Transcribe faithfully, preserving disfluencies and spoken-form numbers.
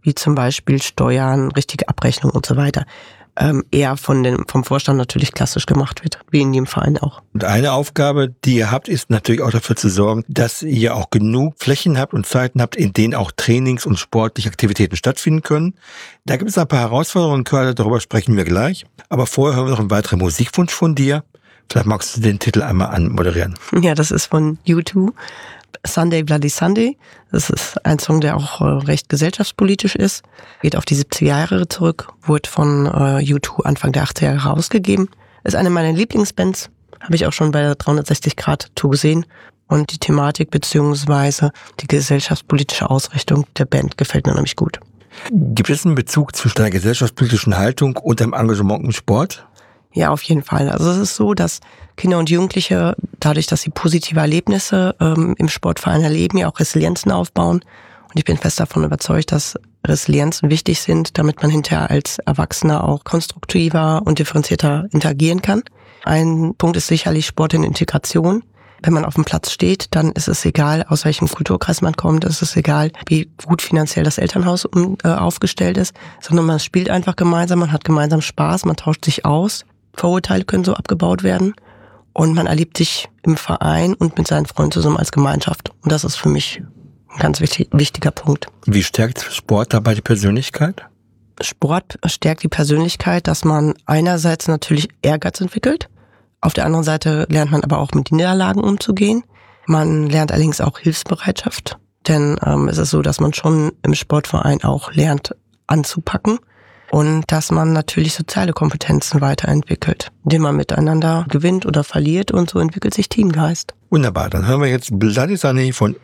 wie zum Beispiel Steuern, richtige Abrechnung und so weiter, ähm, eher von den, vom Vorstand natürlich klassisch gemacht wird, wie in jedem Verein auch. Und eine Aufgabe, die ihr habt, ist natürlich auch dafür zu sorgen, dass ihr auch genug Flächen habt und Zeiten habt, in denen auch Trainings- und sportliche Aktivitäten stattfinden können. Da gibt es ein paar Herausforderungen, Körle, darüber sprechen wir gleich. Aber vorher hören wir noch einen weiteren Musikwunsch von dir. Vielleicht magst du den Titel einmal anmoderieren. Ja, das ist von U zwei. Sunday Bloody Sunday. Das ist ein Song, der auch recht gesellschaftspolitisch ist. Geht auf die siebziger Jahre zurück, wurde von U zwei Anfang der achtziger Jahre rausgegeben. Ist eine meiner Lieblingsbands. Habe ich auch schon bei der dreihundertsechzig Grad Tour gesehen. Und die Thematik beziehungsweise die gesellschaftspolitische Ausrichtung der Band gefällt mir nämlich gut. Gibt es einen Bezug zwischen deiner gesellschaftspolitischen Haltung und deinem Engagement im Sport? Ja, auf jeden Fall. Also es ist so, dass Kinder und Jugendliche, dadurch, dass sie positive Erlebnisse ähm, im Sportverein erleben, ja auch Resilienzen aufbauen. Und ich bin fest davon überzeugt, dass Resilienzen wichtig sind, damit man hinterher als Erwachsener auch konstruktiver und differenzierter interagieren kann. Ein Punkt ist sicherlich Sport in Integration. Wenn man auf dem Platz steht, dann ist es egal, aus welchem Kulturkreis man kommt, es ist egal, wie gut finanziell das Elternhaus um, äh, aufgestellt ist, sondern man spielt einfach gemeinsam, man hat gemeinsam Spaß, man tauscht sich aus. Vorurteile können so abgebaut werden und man erlebt sich im Verein und mit seinen Freunden zusammen als Gemeinschaft. Und das ist für mich ein ganz wichtig, wichtiger Punkt. Wie stärkt Sport dabei die Persönlichkeit? Sport stärkt die Persönlichkeit, dass man einerseits natürlich Ehrgeiz entwickelt, auf der anderen Seite lernt man aber auch mit Niederlagen umzugehen. Man lernt allerdings auch Hilfsbereitschaft, denn ähm, es ist so, dass man schon im Sportverein auch lernt anzupacken. Und dass man natürlich soziale Kompetenzen weiterentwickelt, indem man miteinander gewinnt oder verliert und so entwickelt sich Teamgeist. Wunderbar, dann hören wir jetzt Bloody Sunday von